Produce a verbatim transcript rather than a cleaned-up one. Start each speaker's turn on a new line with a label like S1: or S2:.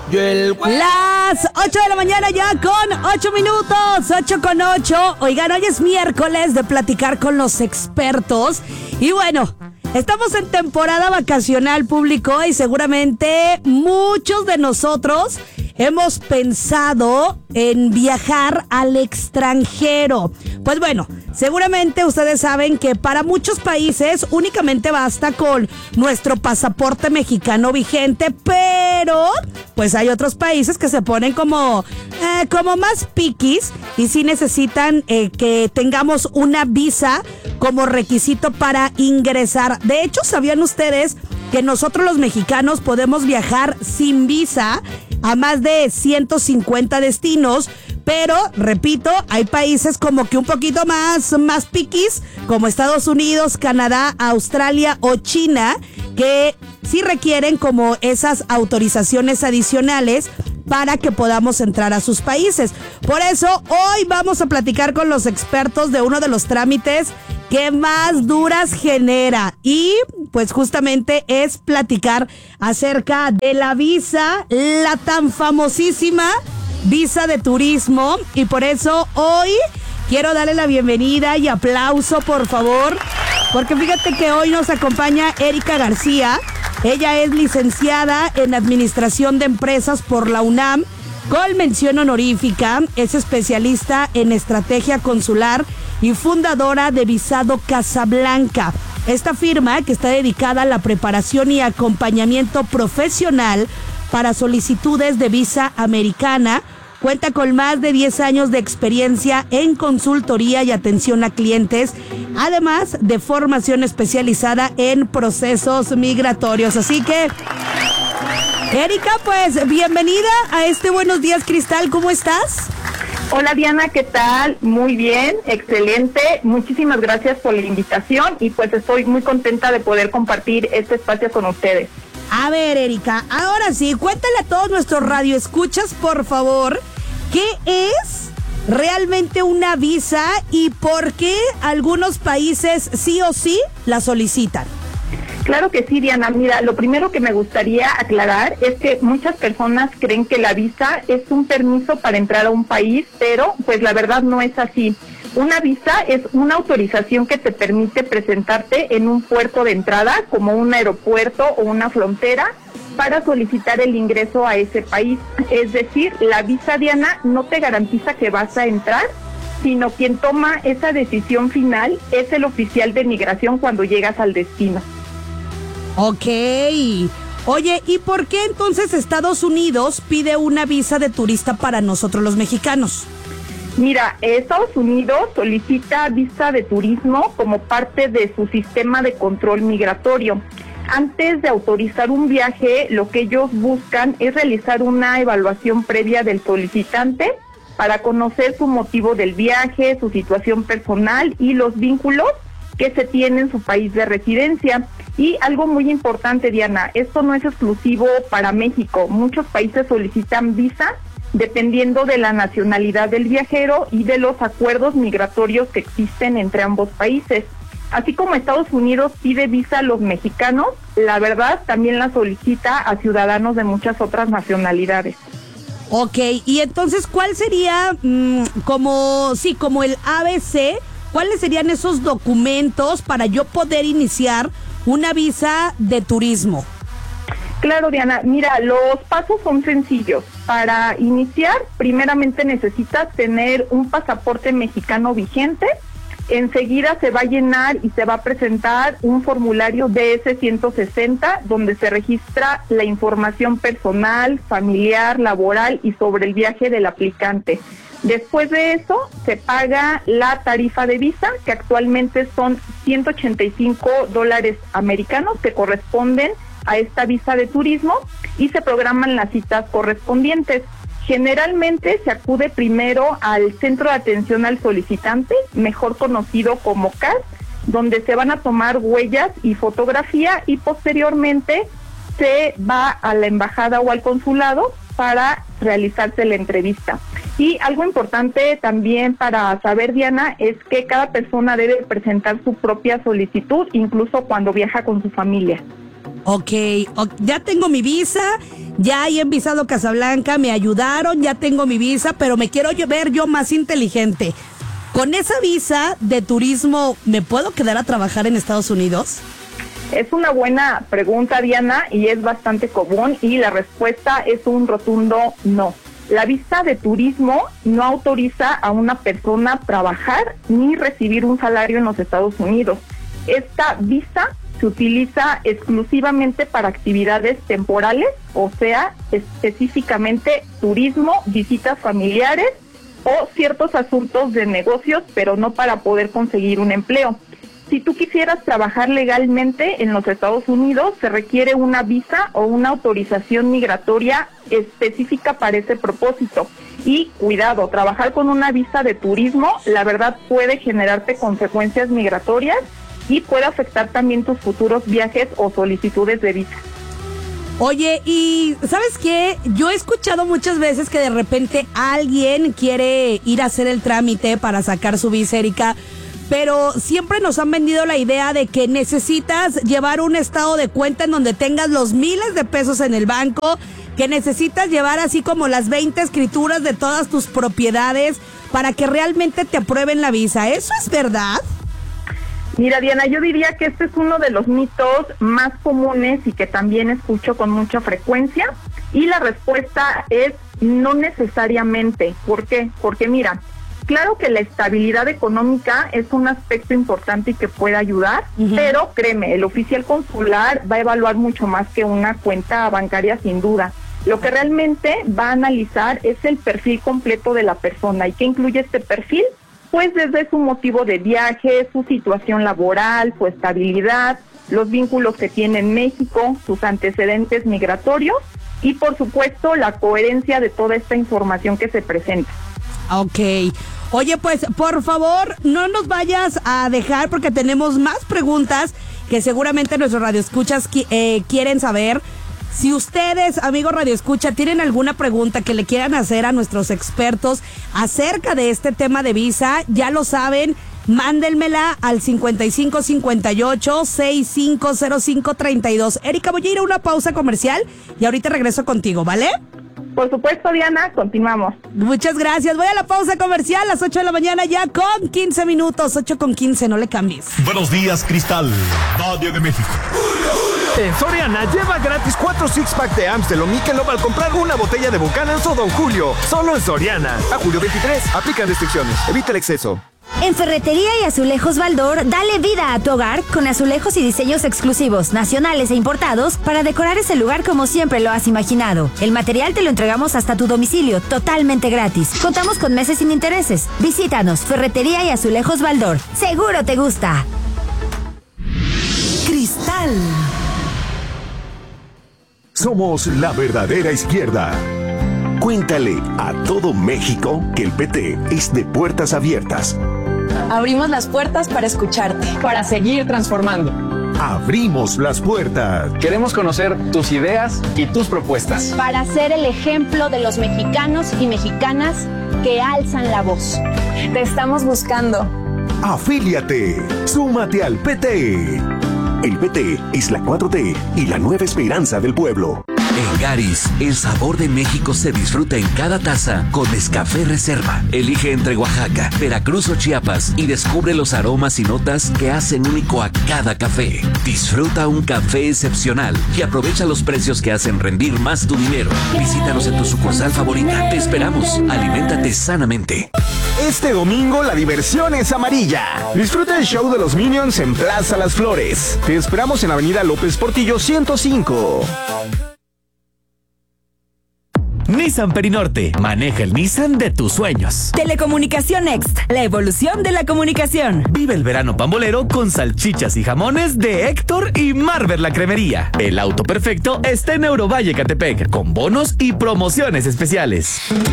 S1: Las ocho de la mañana ya con ocho minutos, ocho con ocho. Oigan, hoy es miércoles de platicar con los expertos. Y bueno, estamos en temporada vacacional, público, y seguramente muchos de nosotros hemos pensado en viajar al extranjero. Pues bueno, seguramente ustedes saben que para muchos países únicamente basta con nuestro pasaporte mexicano vigente, pero pues hay otros países que se ponen como, eh, como más piquis y sí necesitan eh, que tengamos una visa como requisito para ingresar. De hecho, ¿sabían ustedes que nosotros los mexicanos podemos viajar sin visa a más de ciento cincuenta destinos? Pero, repito, hay países como que un poquito más, más piquis, como Estados Unidos, Canadá, Australia o China, que sí requieren como esas autorizaciones adicionales para que podamos entrar a sus países. Por eso, hoy vamos a platicar con los expertos de uno de los trámites que más dudas genera. Y pues justamente es platicar acerca de la visa, la tan famosísima visa de turismo. Y por eso hoy quiero darle la bienvenida y aplauso, por favor, porque fíjate que hoy nos acompaña Erika García. Ella es licenciada en Administración de Empresas por la UNAM, con mención honorífica, es especialista en estrategia consular y fundadora de Visado Casablanca. Esta firma, que está dedicada a la preparación y acompañamiento profesional para solicitudes de visa americana, cuenta con más de diez años de experiencia en consultoría y atención a clientes, además de formación especializada en procesos migratorios. Así que, Erika, pues bienvenida a este Buenos Días, Cristal. ¿Cómo estás?
S2: Hola Diana, ¿qué tal? Muy bien, excelente. Muchísimas gracias por la invitación y pues estoy muy contenta de poder compartir este espacio con ustedes.
S1: A ver, Erika, ahora sí, cuéntale a todos nuestros radioescuchas, por favor, ¿qué es realmente una visa y por qué algunos países sí o sí la solicitan?
S2: Claro que sí, Diana. Mira, lo primero que me gustaría aclarar es que muchas personas creen que la visa es un permiso para entrar a un país, pero pues la verdad no es así. Una visa es una autorización que te permite presentarte en un puerto de entrada, como un aeropuerto o una frontera, para solicitar el ingreso a ese país. Es decir, la visa, Diana, no te garantiza que vas a entrar, sino quien toma esa decisión final es el oficial de migración cuando llegas al destino.
S1: Ok. Oye, ¿y por qué entonces Estados Unidos pide una visa de turista para nosotros los mexicanos?
S2: Mira, Estados Unidos solicita visa de turismo como parte de su sistema de control migratorio. Antes de autorizar un viaje, lo que ellos buscan es realizar una evaluación previa del solicitante para conocer su motivo del viaje, su situación personal y los vínculos que se tiene en su país de residencia. Y algo muy importante, Diana, esto no es exclusivo para México. Muchos países solicitan visa dependiendo de la nacionalidad del viajero y de los acuerdos migratorios que existen entre ambos países. Así como Estados Unidos pide visa a los mexicanos, la verdad también la solicita a ciudadanos de muchas otras nacionalidades.
S1: Ok, y entonces, ¿cuál sería mmm, como, sí, como el A B C? ¿Cuáles serían esos documentos para yo poder iniciar una visa de turismo?
S2: Claro, Diana, mira, los pasos son sencillos. Para iniciar, primeramente necesitas tener un pasaporte mexicano vigente. Enseguida se va a llenar y se va a presentar un formulario D S ciento sesenta donde se registra la información personal, familiar, laboral y sobre el viaje del aplicante. Después de eso, se paga la tarifa de visa, que actualmente son ciento ochenta y cinco dólares americanos, que corresponden a esta visa de turismo, y se programan las citas correspondientes. Generalmente se acude primero al Centro de Atención al Solicitante, mejor conocido como C A S, donde se van a tomar huellas y fotografía, y posteriormente se va a la embajada o al consulado para realizarse la entrevista. Y algo importante también para saber, Diana, es que cada persona debe presentar su propia solicitud, incluso cuando viaja con su familia.
S1: Ok, ok, ya tengo mi visa, ya he envisado Casablanca, me ayudaron, ya tengo mi visa, pero me quiero yo- ver yo más inteligente. ¿Con esa visa de turismo me puedo quedar a trabajar en Estados Unidos?
S2: Es una buena pregunta, Diana, y es bastante común, y la respuesta es un rotundo no. La visa de turismo no autoriza a una persona a trabajar ni recibir un salario en los Estados Unidos. Esta visa se utiliza exclusivamente para actividades temporales, o sea, específicamente turismo, visitas familiares o ciertos asuntos de negocios, pero no para poder conseguir un empleo. Si tú quisieras trabajar legalmente en los Estados Unidos, se requiere una visa o una autorización migratoria específica para ese propósito. Y cuidado, trabajar con una visa de turismo, la verdad puede generarte consecuencias migratorias y puede afectar también tus futuros viajes o solicitudes de visa.
S1: Oye, y ¿sabes qué? Yo he escuchado muchas veces que de repente alguien quiere ir a hacer el trámite para sacar su visa, Erika, pero siempre nos han vendido la idea de que necesitas llevar un estado de cuenta en donde tengas los miles de pesos en el banco, que necesitas llevar así como las veinte escrituras de todas tus propiedades para que realmente te aprueben la visa. ¿Eso es verdad?
S2: Mira, Diana, yo diría que este es uno de los mitos más comunes y que también escucho con mucha frecuencia, y la respuesta es no necesariamente. ¿Por qué? Porque mira, claro que la estabilidad económica es un aspecto importante y que puede ayudar, uh-huh. pero créeme, el oficial consular va a evaluar mucho más que una cuenta bancaria sin duda. Lo que realmente va a analizar es el perfil completo de la persona. ¿Y qué incluye este perfil? Pues desde su motivo de viaje, su situación laboral, su estabilidad, los vínculos que tiene en México, sus antecedentes migratorios y por supuesto la coherencia de toda esta información que se presenta.
S1: Ok. Oye, pues por favor no nos vayas a dejar porque tenemos más preguntas que seguramente nuestros radioescuchas qui- eh, quieren saber. Si ustedes, amigos radioescucha, tienen alguna pregunta que le quieran hacer a nuestros expertos acerca de este tema de visa, ya lo saben, mándenmela al cincuenta y cinco cincuenta y ocho sesenta y cinco cero cinco treinta y dos. Erika, voy a ir a una pausa comercial y ahorita regreso contigo, ¿vale?
S2: Por supuesto, Diana, continuamos.
S1: Muchas gracias. Voy a la pausa comercial a las ocho de la mañana ya con quince minutos. ocho con quince, no le cambies.
S3: Buenos días, Cristal, Valle de México.
S4: En Soriana, lleva gratis cuatro six-pack de Amstel o Michelob al comprar una botella de Buchanan's o Don Julio. Solo en Soriana. A julio veintitrés. Aplican restricciones. Evita el exceso.
S5: En Ferretería y Azulejos Baldor, dale vida a tu hogar con azulejos y diseños exclusivos, nacionales e importados, para decorar ese lugar como siempre lo has imaginado. El material te lo entregamos hasta tu domicilio, totalmente gratis. Contamos con meses sin intereses. Visítanos, Ferretería y Azulejos Baldor. Seguro te gusta.
S6: Cristal.
S7: Somos la verdadera izquierda. Cuéntale a todo México que el P T es de puertas abiertas.
S8: Abrimos las puertas para escucharte, para seguir transformando.
S7: Abrimos las puertas.
S9: Queremos conocer tus ideas y tus propuestas.
S10: Para ser el ejemplo de los mexicanos y mexicanas que alzan la voz.
S8: Te estamos buscando.
S7: Afíliate. Súmate al P T. El P T es la cuatro T y la nueva esperanza del pueblo.
S11: En Garis, el sabor de México se disfruta en cada taza con Nescafé Reserva. Elige entre Oaxaca, Veracruz o Chiapas y descubre los aromas y notas que hacen único a cada café. Disfruta un café excepcional y aprovecha los precios que hacen rendir más tu dinero. Visítanos en tu sucursal favorita. Te esperamos. Aliméntate sanamente.
S4: Este domingo la diversión es amarilla. Disfruta el show de los Minions en Plaza Las Flores. Te esperamos en Avenida López Portillo ciento cinco.
S12: Nissan Perinorte. Maneja el Nissan de tus sueños.
S6: Telecomunicación Next. La evolución de la comunicación.
S12: Vive el verano pambolero con salchichas y jamones de Héctor y Marver la Cremería. El auto perfecto está en Eurovalle Catepec, con bonos y promociones especiales.